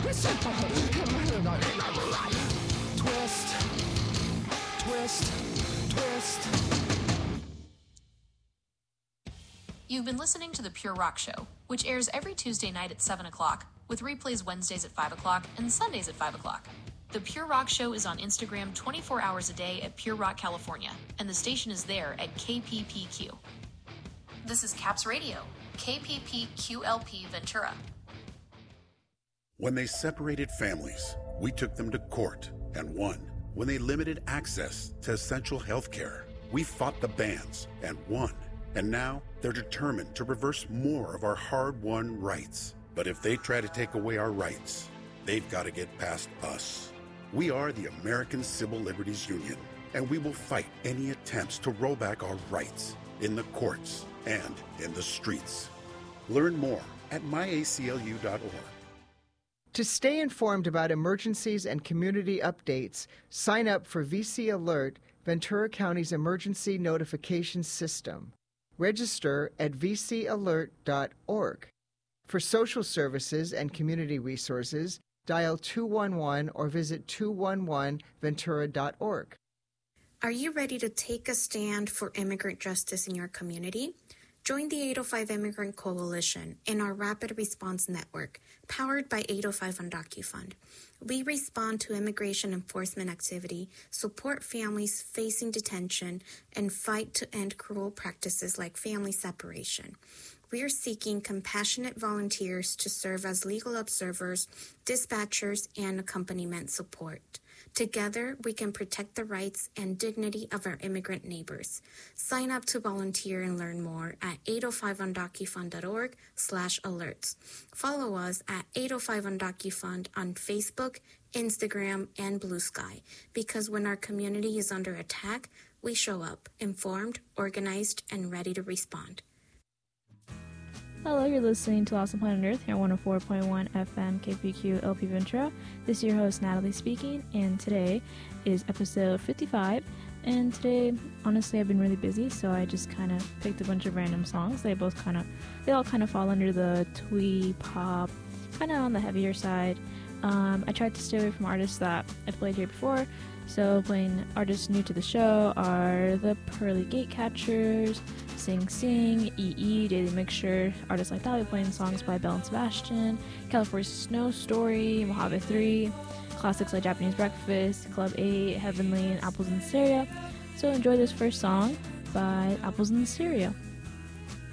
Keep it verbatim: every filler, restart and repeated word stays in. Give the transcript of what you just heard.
Twist, twist, twist. You've been listening to The Pure Rock Show, which airs every Tuesday night at seven o'clock, with replays Wednesdays at five o'clock and Sundays at five o'clock. The Pure Rock Show is on Instagram twenty-four hours a day at Pure Rock, California, and the station is there at K P P Q. This is Caps Radio, K P P Q L P Ventura. When they separated families, we took them to court and won. When they limited access to essential health care, we fought the bans and won. And now they're determined to reverse more of our hard-won rights. But if they try to take away our rights, they've got to get past us. We are the American Civil Liberties Union, and we will fight any attempts to roll back our rights in the courts and in the streets. Learn more at my A C L U dot org. To stay informed about emergencies and community updates, sign up for V C Alert, Ventura County's emergency notification system. Register at v c alert dot org. For social services and community resources, dial two one one or visit two one one ventura dot org. Are you ready to take a stand for immigrant justice in your community? Join the eight oh five Immigrant Coalition in our Rapid Response Network, powered by eight oh five Undocufund. We respond to immigration enforcement activity, support families facing detention, and fight to end cruel practices like family separation. We are seeking compassionate volunteers to serve as legal observers, dispatchers, and accompaniment support. Together, we can protect the rights and dignity of our immigrant neighbors. Sign up to volunteer and learn more at eight oh five undocufund dot org slash alerts. Follow us at eight oh five Undocufund on Facebook, Instagram, and Blue Sky, because when our community is under attack, we show up, informed, organized, and ready to respond. Hello, you're listening to Lost on Planet Earth here on one oh four point one F M K P Q L P Ventura. This is your host, Natalie, speaking, and today is episode fifty-five. And today, honestly, I've been really busy, so I just kind of picked a bunch of random songs. They both kind of, they all kind of fall under the twee pop, kind of on the heavier side. Um, I tried to stay away from artists that I've played here before. So playing artists new to the show are the Pearly Gatecatchers, Sing Sing, E E, Daily Mixture, artists like that. We're playing songs by Belle and Sebastian, California Snow Story, Mojave three, classics like Japanese Breakfast, Club eight, Heavenly, and Apples in Stereo. So enjoy this first song by Apples in Stereo.